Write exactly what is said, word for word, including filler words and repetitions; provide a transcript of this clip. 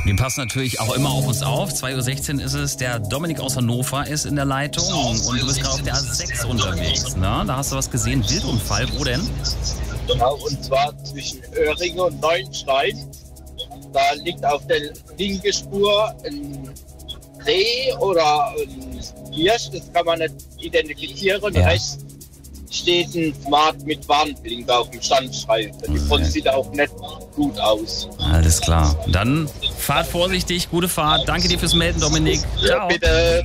Die passen natürlich auch immer auf uns auf. zwei Uhr sechzehn ist es. Der Dominik aus Hannover ist in der Leitung. Und du bist gerade auf der A sechs unterwegs. Ne? Da hast du was gesehen. Wildunfall. Wo denn? Genau, und zwar zwischen Öhringen und Neuenstein. Da liegt auf der linken Spur ein Reh oder ein Hirsch. Das kann man nicht identifizieren. Ja. Rechts steht ein Smart mit Warnblinker auf dem Standstreifen. Die Front sieht auch nicht gut aus. Alles klar. Dann fahrt vorsichtig. Gute Fahrt. Danke dir fürs Melden, Dominik. Ja, Ciao. bitte.